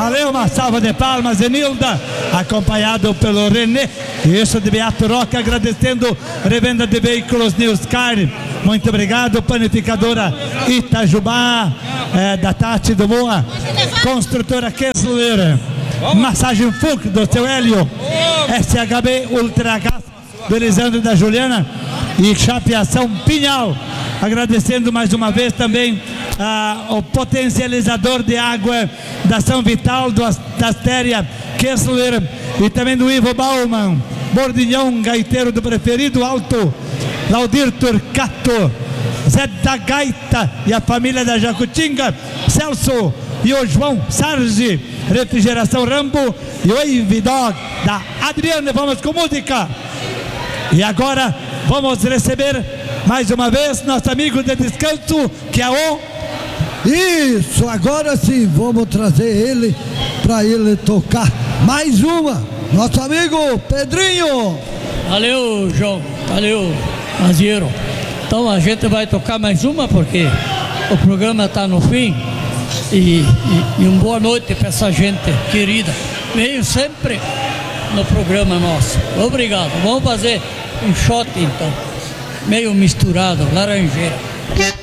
Valeu, uma salva de palmas, Enilda, acompanhado pelo Renê. Isso de Beato Roca, agradecendo Revenda de Veículos Newscar. Muito obrigado, panificadora Itajubá, da Tati do Moa, construtora Kessler, massagem Funk do seu Hélio, SHB Ultra Gas do Elisandro e da Juliana e Chapeação Pinhal. Agradecendo mais uma vez também o potencializador de água da São Vital, da Astéria Kessler e também do Ivo Bauman, Bordinhão, gaiteiro do Preferido Alto, Laudir Turcato, Zé da Gaita e a família da Jacutinga, Celso e o João Sarge, Refrigeração Rambo e o Ividog da Adriana. Vamos com música. E agora vamos receber mais uma vez nosso amigo de descanso, que é o... Isso, agora sim, vamos trazer ele para ele tocar mais uma. Nosso amigo Pedrinho. Valeu, João. Valeu, Mazieiro. Então a gente vai tocar mais uma porque o programa está no fim. E uma boa noite para essa gente querida. Veio sempre no programa nosso. Obrigado. Vamos fazer um shot então. Meio misturado, laranjeira.